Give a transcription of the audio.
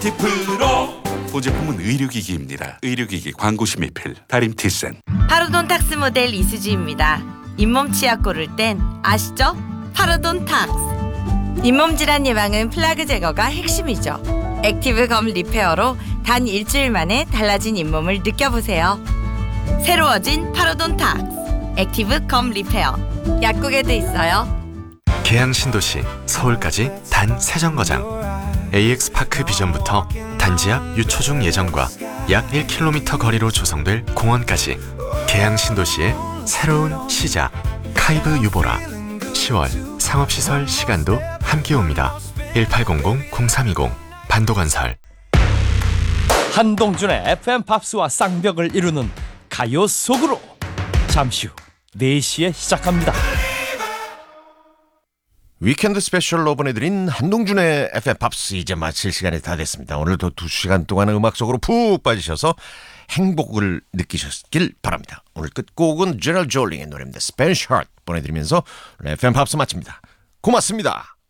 티프로 본 제품은 의료기기입니다. 의료기기 광고 심의필 다림티센. 파로돈탁스 모델 이수지입니다. 잇몸 치약 고를 땐 아시죠? 파로돈탁스. 잇몸 질환 예방은 플라그 제거가 핵심이죠. 액티브 검 리페어로 단 일주일 만에 달라진 잇몸을 느껴보세요. 새로워진 파로돈탁스 액티브 검 리페어. 약국에도 있어요. 계양 신도시 서울까지 단 3정거장. AX파크 비전부터 단지 앞 유초중 예정과 약 1km 거리로 조성될 공원까지 계양 신도시의 새로운 시작. 카이브 유보라. 10월 상업시설 시간도 함께 옵니다. 1800-0320 반도건설. 한동준의 FM 팝스와 쌍벽을 이루는 가요 속으로 잠시 후 4시에 시작합니다. 위켄드 스페셜로 보내드린 한동준의 FM 팝스 이제 마칠 시간이 다 됐습니다. 오늘도 2시간 동안의 음악 속으로 푹 빠지셔서 행복을 느끼셨길 바랍니다. 오늘 끝곡은 제럴 졸링의 노래입니다. 스페니쉬 하트 보내드리면서 FM 팝스 마칩니다. 고맙습니다.